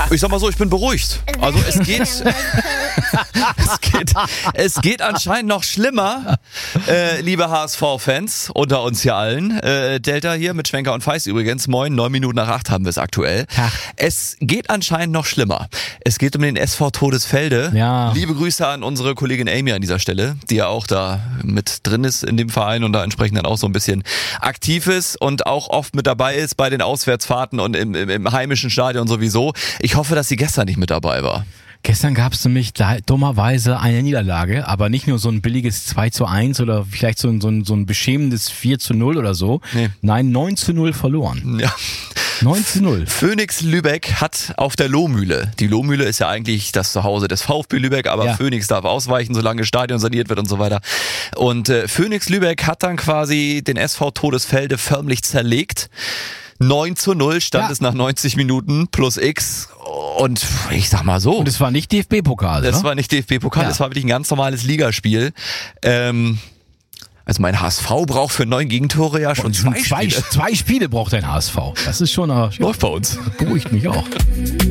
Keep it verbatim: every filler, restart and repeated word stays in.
Ich sag mal so, ich bin beruhigt. Also es geht, es geht, es geht anscheinend noch schlimmer, äh, liebe H S V-Fans unter uns hier allen. Äh, Delta hier mit Schwenker und Feist übrigens. Moin, neun Minuten nach acht haben wir es aktuell. Ach. Es geht anscheinend noch schlimmer. Es geht um den S V Todesfelde. Ja. Liebe Grüße an unsere Kollegin Amy an dieser Stelle, die ja auch da mit drin ist in dem Verein und da entsprechend dann auch so ein bisschen aktiv ist und auch oft mit dabei ist bei den Auswärtsfahrten und im, im, im heimischen Stadion sowieso. Ich hoffe, dass sie gestern nicht mit dabei war. Gestern gab es nämlich da, dummerweise eine Niederlage, aber nicht nur so ein billiges zwei zu eins oder vielleicht so ein, so ein, so ein beschämendes vier zu null oder so. Nee. Nein, neun zu null verloren. Ja. neun zu null. Phoenix Lübeck hat auf der Lohmühle, die Lohmühle ist ja eigentlich das Zuhause des VfB Lübeck, aber Ja. Phoenix darf ausweichen, solange das Stadion saniert wird und so weiter. Und äh, Phoenix Lübeck hat dann quasi den S V Todesfelde förmlich zerlegt. neun zu null stand Ja. es nach neunzig Minuten plus X und ich sag mal so. Und es war nicht D F B-Pokal, Das oder? war nicht D F B-Pokal, Ja. das war wirklich ein ganz normales Ligaspiel. Ähm, also mein H S V braucht für neun Gegentore ja schon Und zwei, zwei, Spiele. zwei Spiele braucht ein H S V. Das ist schon, äh, Läuft bei uns. beruhigt mich auch.